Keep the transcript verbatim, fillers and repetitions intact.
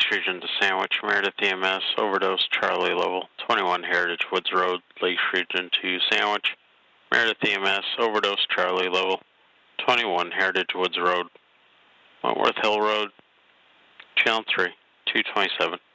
Region to Sandwich, Meredith E M S, overdose, Charlie level, twenty-one Heritage Woods Road, Lakes Region to Sandwich, Meredith E M S, overdose, Charlie level, twenty-one Heritage Woods Road, Wentworth Hill Road, Channel three, two twenty-seven.